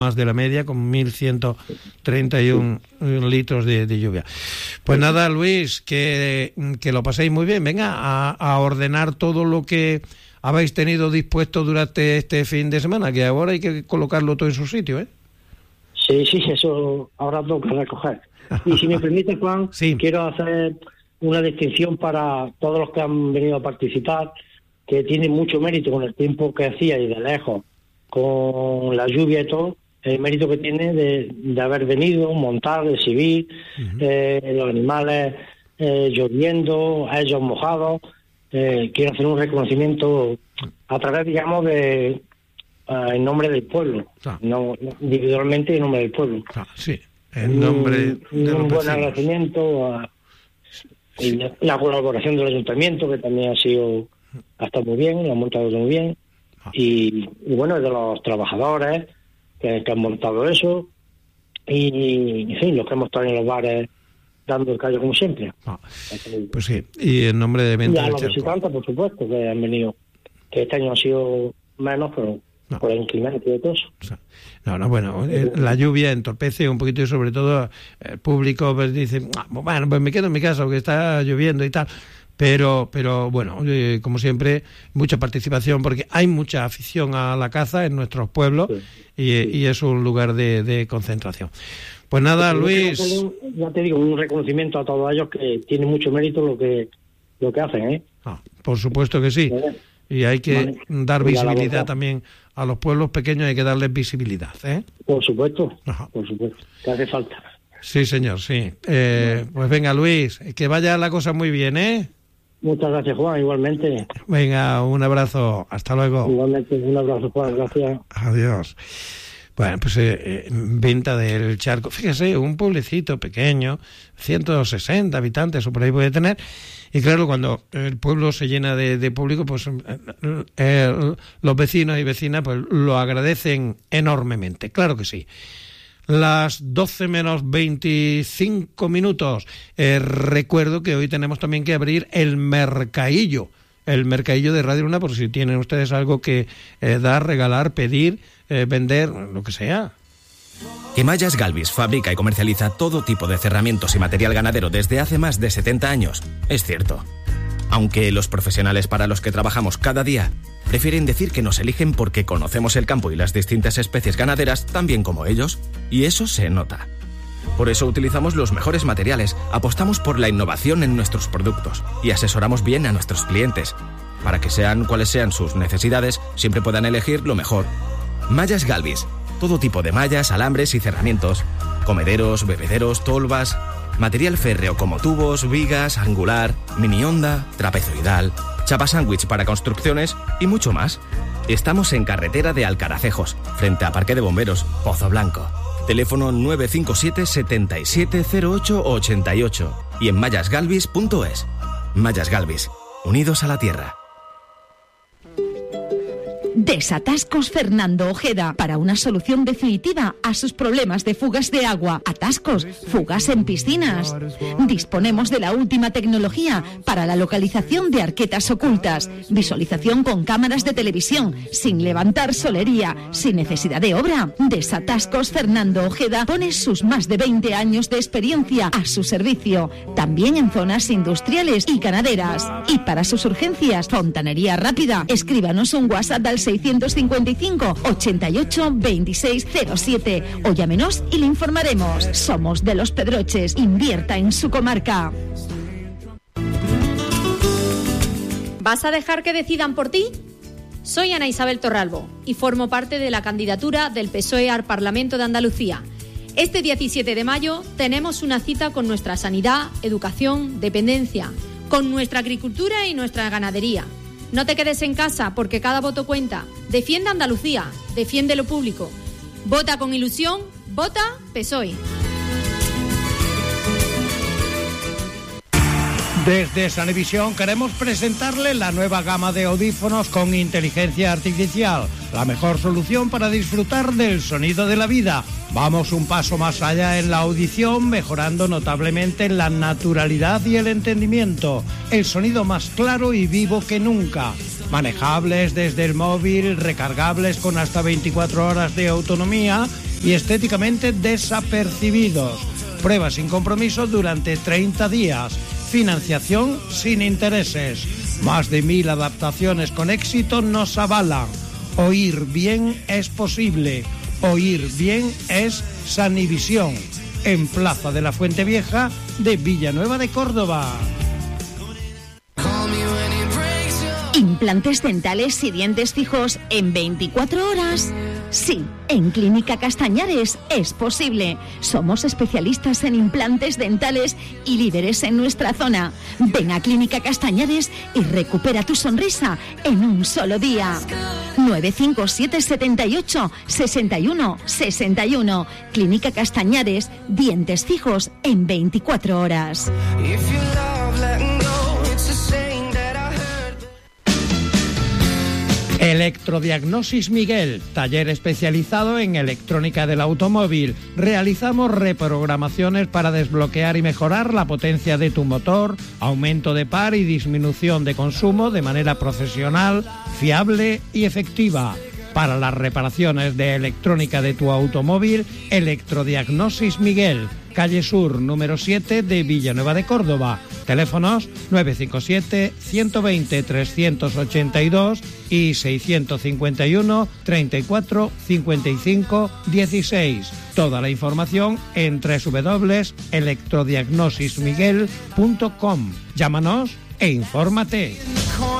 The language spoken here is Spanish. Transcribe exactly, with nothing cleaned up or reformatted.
más de la media, con mil ciento treinta y uno litros de, de lluvia. Pues nada, Luis, que, que lo paséis muy bien. Venga, a, a ordenar todo lo que habéis tenido dispuesto durante este fin de semana, que ahora hay que colocarlo todo en su sitio, ¿eh? Sí, sí, eso ahora tengo que recoger. Y si me permite, Juan, sí. Quiero hacer una distinción para todos los que han venido a participar, que tienen mucho mérito con el tiempo que hacía y de lejos, con la lluvia y todo, el mérito que tiene de, de haber venido, montar, exhibir, uh-huh. eh, los animales eh, lloviendo, a ellos mojados. Eh, quiero hacer un reconocimiento a través, digamos, de uh, en nombre del pueblo, ah. no individualmente en nombre del pueblo. Ah, sí, en nombre un, de un los buen vecinos. agradecimiento a y la, la colaboración del ayuntamiento, que también ha sido ha estado muy bien, lo han montado muy bien, ah. y, y bueno, de los trabajadores que, que han montado eso, y en fin, los que hemos estado en los bares dando el callo como siempre. Ah, pues sí, y en nombre de Venta y a del los Charco. visitantes, por supuesto, que han venido, que este año ha sido menos, pero no. por el incremento de todo eso. No, no, bueno, eh, la lluvia entorpece un poquito y sobre todo el público pues dice, ah, bueno, pues me quedo en mi casa porque está lloviendo y tal. Pero, pero bueno, eh, como siempre, mucha participación porque hay mucha afición a la caza en nuestros pueblos, sí, y, sí. y es un lugar de, de concentración. Pues nada, Luis. Ya te digo, un reconocimiento a todos ellos, que tiene mucho mérito lo que lo que hacen, ¿eh? Ah, por supuesto que sí. Y hay que vale. dar visibilidad también a los pueblos pequeños, hay que darles visibilidad, ¿eh? Por supuesto, Ajá. por supuesto, que hace falta. Sí, señor, sí. Eh, pues venga, Luis, que vaya la cosa muy bien, ¿eh? Muchas gracias, Juan, igualmente. Venga, un abrazo, hasta luego. Igualmente, un abrazo, Juan, gracias. Adiós. Bueno, pues eh, Venta del Charco, fíjese, un pueblecito pequeño, ciento sesenta habitantes o por ahí puede tener, y claro, cuando el pueblo se llena de, de público, pues eh, eh, los vecinos y vecinas pues lo agradecen enormemente, claro que sí. Las doce menos veinticinco minutos. Eh, recuerdo que hoy tenemos también que abrir el mercadillo, el mercadillo de Radio Luna, por si tienen ustedes algo que eh, dar, regalar, pedir, eh, vender, lo que sea. Que Mallas Galvis fabrica y comercializa todo tipo de cerramientos y material ganadero desde hace más de setenta años, es cierto. Aunque los profesionales para los que trabajamos cada día prefieren decir que nos eligen porque conocemos el campo y las distintas especies ganaderas tan bien como ellos, y eso se nota. Por eso utilizamos los mejores materiales, apostamos por la innovación en nuestros productos y asesoramos bien a nuestros clientes. Para que sean cuales sean sus necesidades, siempre puedan elegir lo mejor. Mallas Galvis, todo tipo de mallas, alambres y cerramientos, comederos, bebederos, tolvas, material férreo como tubos, vigas, angular, mini onda, trapezoidal, chapa sándwich para construcciones y mucho más. Estamos en carretera de Alcaracejos, frente a Parque de Bomberos, Pozo Blanco. Teléfono nueve cinco siete, siete siete cero ocho ocho ocho y en mallas galvis punto es. Mallas Galvis, unidos a la tierra. Desatascos Fernando Ojeda, para una solución definitiva a sus problemas de fugas de agua, atascos, fugas en piscinas. Disponemos de la última tecnología para la localización de arquetas ocultas, visualización con cámaras de televisión, sin levantar solería, sin necesidad de obra. Desatascos Fernando Ojeda pone sus más de veinte años de experiencia a su servicio, también en zonas industriales y ganaderas. Y para sus urgencias, fontanería rápida. Escríbanos un WhatsApp al seiscientos cincuenta y cinco, ochenta y ocho, veintiséis cero siete o llámenos y le informaremos. Somos de Los Pedroches, invierta en su comarca. ¿Vas a dejar que decidan por ti? Soy Ana Isabel Torralbo y formo parte de la candidatura del P S O E al Parlamento de Andalucía. Este diecisiete de mayo tenemos una cita con nuestra sanidad, educación, dependencia, con nuestra agricultura y nuestra ganadería. No te quedes en casa porque cada voto cuenta. Defiende Andalucía, defiende lo público. Vota con ilusión, vota P S O E. Desde Sanevisión queremos presentarle la nueva gama de audífonos con inteligencia artificial, la mejor solución para disfrutar del sonido de la vida. Vamos un paso más allá en la audición, mejorando notablemente la naturalidad y el entendimiento. El sonido más claro y vivo que nunca. Manejables desde el móvil, recargables con hasta veinticuatro horas de autonomía y estéticamente desapercibidos. Prueba sin compromiso durante treinta días. Financiación sin intereses. Más de mil adaptaciones con éxito nos avalan. Oír bien es posible. Oír bien es Sanivisión. En Plaza de la Fuente Vieja de Villanueva de Córdoba. Implantes dentales y dientes fijos en veinticuatro horas. Sí, en Clínica Castañares es posible. Somos especialistas en implantes dentales y líderes en nuestra zona. Ven a Clínica Castañares y recupera tu sonrisa en un solo día. nueve cinco siete siete ocho seis uno seis uno. Clínica Castañares, dientes fijos en veinticuatro horas. Electrodiagnosis Miguel, taller especializado en electrónica del automóvil. Realizamos reprogramaciones para desbloquear y mejorar la potencia de tu motor, aumento de par y disminución de consumo de manera profesional, fiable y efectiva. Para las reparaciones de electrónica de tu automóvil, Electrodiagnosis Miguel, calle Sur, número siete de Villanueva de Córdoba. Teléfonos nueve cinco siete, uno dos cero, tres ocho dos y seis cinco uno, treinta y cuatro, cincuenta y cinco, dieciséis. Toda la información en doble u doble u doble u punto electrodiagnosismiguel punto com. Llámanos e infórmate.